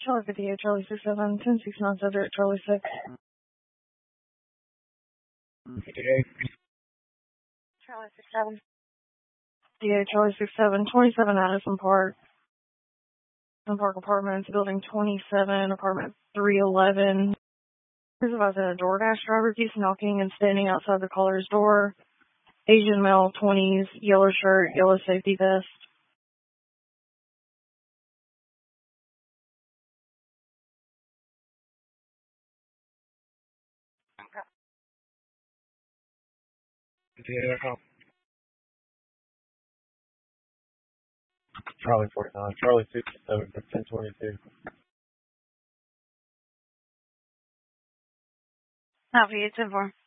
Charlie 58, Charlie 67, 1069 subject, Charlie 6. 58. Charlie 67. 58, Charlie 67, 27 Addison Park. Park Apartments, building 27, apartment 311. Here's about a DoorDash driver keeps knocking and standing outside the caller's door. Asian male, 20s, yellow shirt, yellow safety vest. Charlie 49, Charlie 67, 1022. Not for you, 10-4.